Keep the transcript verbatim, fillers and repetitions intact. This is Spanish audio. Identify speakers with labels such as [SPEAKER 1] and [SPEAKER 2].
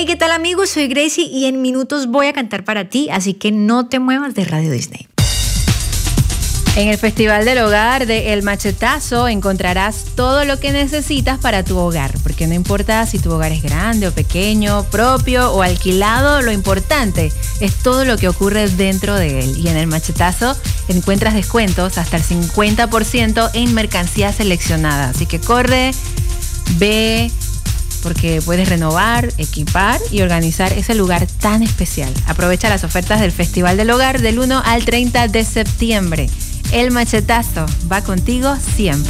[SPEAKER 1] Hey, ¿qué tal amigos? Soy Gracie y en minutos voy a cantar para ti, así que no te muevas de Radio Disney.
[SPEAKER 2] En el Festival del Hogar de El Machetazo encontrarás todo lo que necesitas para tu hogar, porque no importa si tu hogar es grande o pequeño, propio o alquilado, lo importante es todo lo que ocurre dentro de él. Y en El Machetazo encuentras descuentos hasta el cincuenta por ciento en mercancía seleccionada. Así que corre, ve, porque puedes renovar, equipar y organizar ese lugar tan especial. Aprovecha las ofertas del Festival del Hogar del uno al treinta de septiembre. El Machetazo va contigo siempre.